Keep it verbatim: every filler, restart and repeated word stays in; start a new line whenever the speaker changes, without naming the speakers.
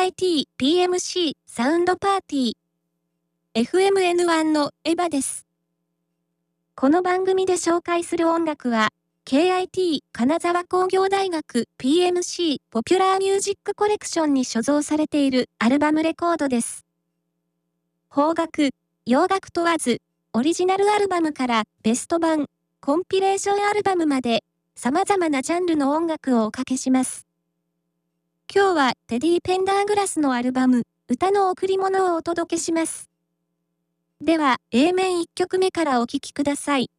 ーアイティー、ピーエムシー、サウンドパーティー。エフエムエヌワン のエヴァです。この番組で紹介する音楽は、ケーアイティー 金沢工業大学 ピーエムシー ポピュラーミュージックコレクションに所蔵されているアルバムレコードです。邦楽、洋楽問わず、オリジナルアルバムからベスト版、コンピレーションアルバムまで、様々なジャンルの音楽をおかけします。今日はテディ・ペンダーグラスのアルバム、歌の贈り物をお届けします。では、エー 面いっきょくめからお聴きください。